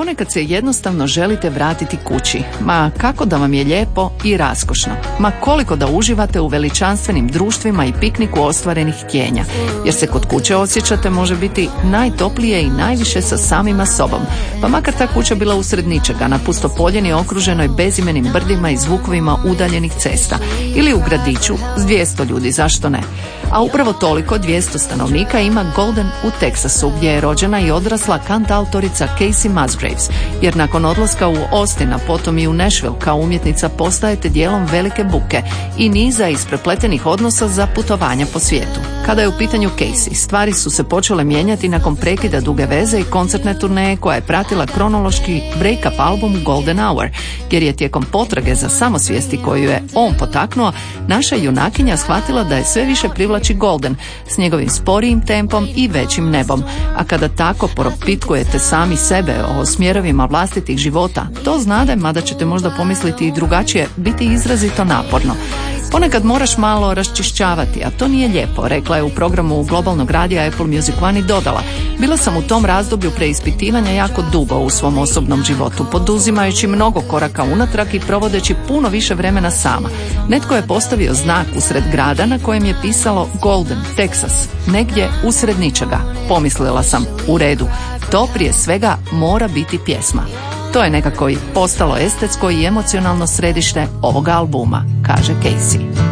ponekad se jednostavno želite vratiti kući. Ma kako da vam je lijepo i raskošno. Ma koliko da uživate u veličanstvenim društvima i pikniku ostvarenih htjenja. Jer se kod kuće osjećate može biti najtoplije i najviše sa samima sobom. Pa makar ta kuća bila usred ničega, na pustopoljini okruženoj bezimenim brdima i zvukovima udaljenih cesta. Ili u gradiću s 200 ljudi, zašto ne? A upravo toliko, 200 stanovnika, ima Golden u Teksasu, gdje je rođena i odrasla kantautorica Casey Musgraves, jer nakon odlaska u Austin, a potom i u Nashville kao umjetnica postajete dijelom velike buke i niza isprepletenih odnosa za putovanja po svijetu. Kada je u pitanju Casey, stvari su se počele mijenjati nakon prekida duge veze i koncertne turneje koja je pratila kronološki break-up album Golden Hour, jer je tijekom potrage za samosvijesti koju je on potaknuo, naša junakinja shvatila da je sve više privlači Golden s njegovim sporijim tempom i većim nebom. A kada tako propitkujete sami sebe o smjerovima vlastitih života, to znade, mada ćete možda pomisliti i drugačije, biti izrazito naporno. Ponekad moraš malo raščišćavati, a to nije lijepo, rekla je u programu globalnog radija Apple Music One i dodala: bila sam u tom razdoblju preispitivanja jako dugo u svom osobnom životu, poduzimajući mnogo koraka unatrag i provodeći puno više vremena sama. Netko je postavio znak usred grada na kojem je pisalo Golden, Texas, negdje usred ničega. Pomislila sam, u redu, to prije svega mora biti pjesma. To je nekako i postalo estetsko i emocionalno središte ovoga albuma, kaže Casey.